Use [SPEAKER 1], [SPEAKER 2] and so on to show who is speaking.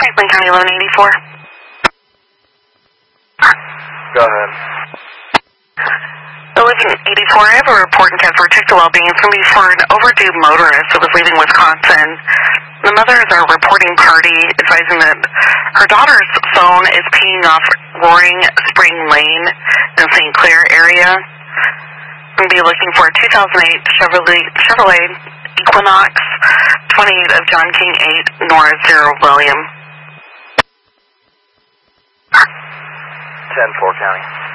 [SPEAKER 1] Franklin County 1184.
[SPEAKER 2] Go ahead.
[SPEAKER 1] 1184, I have a report in Casper. Check the well-being. It's going to be for an overdue motorist that was leaving Wisconsin. The mother is our reporting party, advising that her daughter's phone is pinging off Roaring Spring Lane in St. Clair area. I'm going to be looking for a 2008 Chevrolet Equinox, 28 of John King 8, Nora 0 William.
[SPEAKER 2] 10-4 County.